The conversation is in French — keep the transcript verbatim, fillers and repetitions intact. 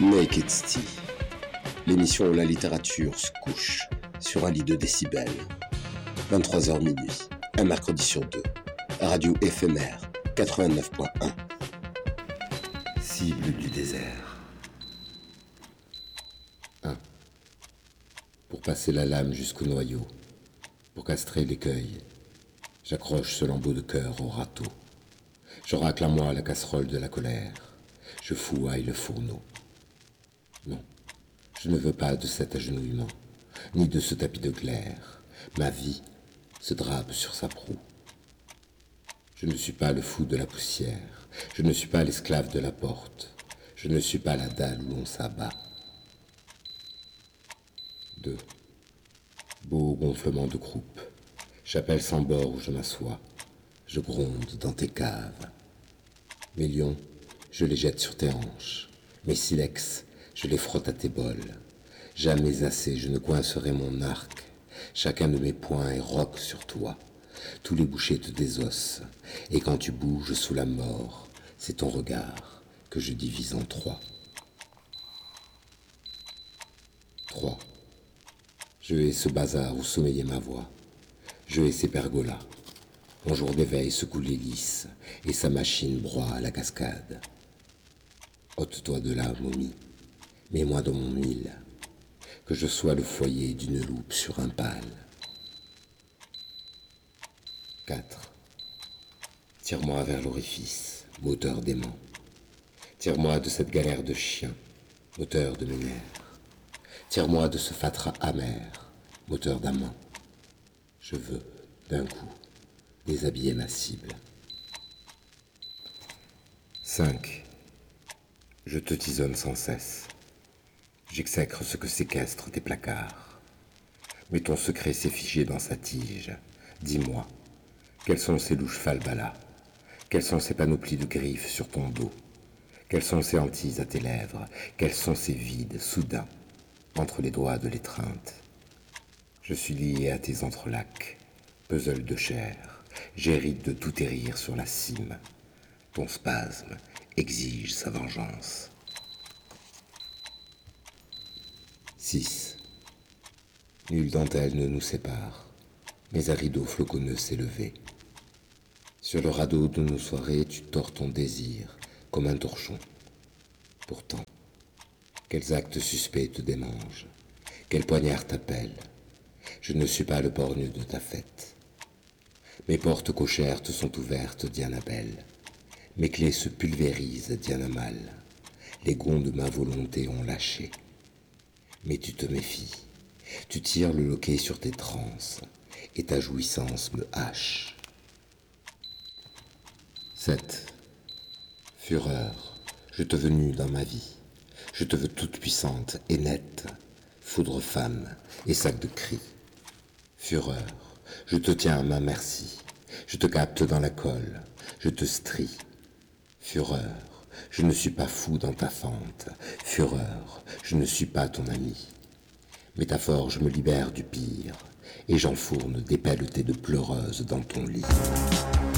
Naked City, l'émission où la littérature se couche sur un lit de décibels. vingt-trois heures minuit, un mercredi sur deux. Radio éphémère quatre-vingt-neuf point un. Cible du désert. un. Pour passer la lame jusqu'au noyau, pour castrer l'écueil, j'accroche ce lambeau de cœur au râteau. Je racle à moi la casserole de la colère, je fouaille le fourneau. Non, je ne veux pas de cet agenouillement, ni de ce tapis de glaire. Ma vie se drape sur sa proue. Je ne suis pas le fou de la poussière, je ne suis pas l'esclave de la porte, je ne suis pas la dalle où l'on s'abat. deux. Beau gonflement de croupe, chapelle sans bord où je m'assois, je gronde dans tes caves. Mes lions, je les jette sur tes hanches, mes silex, je les frotte à tes bols. Jamais assez je ne coincerai mon arc, chacun de mes poings est roc sur toi. Tous les bouchers te désossent, et quand tu bouges sous la mort, c'est ton regard que je divise en trois. trois. Je hais ce bazar où sommeillait ma voix, je hais ces pergolas. Mon jour d'éveil secoue l'hélice, et sa machine broie à la cascade. Ôte-toi de là, momie, mets-moi dans mon huile, que je sois le foyer d'une loupe sur un pal. quatre. Tire-moi vers l'orifice, moteur d'aimant. Tire-moi de cette galère de chien, moteur de mes nerfs. Tire-moi de ce fatras amer, moteur d'amant. Je veux, d'un coup, déshabiller ma cible. cinq. Je te tisonne sans cesse. J'exècre ce que séquestrent tes placards. Mais ton secret s'est figé dans sa tige. Dis-moi, quelles sont ces louches falbalas? Quelles sont ces panoplies de griffes sur ton dos? Quelles sont ces hantises à tes lèvres? Quels sont ces vides soudains entre les doigts de l'étreinte? Je suis lié à tes entrelacs, puzzle de chair. J'hérite de tous tes rires sur la cime. Ton spasme exige sa vengeance. six. Nulle dentelle ne nous sépare, mais un rideau floconneux s'est levé. Sur le radeau de nos soirées, tu tords ton désir comme un torchon. Pourtant, quels actes suspects te démangent, quel poignard t'appelle. Je ne suis pas le borgne de ta fête. Mes portes cochères te sont ouvertes, Diana belle. Mes clés se pulvérisent, Diana mal. Les gonds de ma volonté ont lâché. Mais tu te méfies. Tu tires le loquet sur tes transes, et ta jouissance me hache. sept. Fureur, je te veux nue dans ma vie. Je te veux toute puissante et nette, foudre femme et sac de cris. Fureur, je te tiens à ma merci. Je te capte dans la colle, je te strie. Fureur, je ne suis pas fou dans ta fente. Fureur, je ne suis pas ton ami. Métaphore, je me libère du pire, et j'enfourne des pelletées de pleureuses dans ton lit.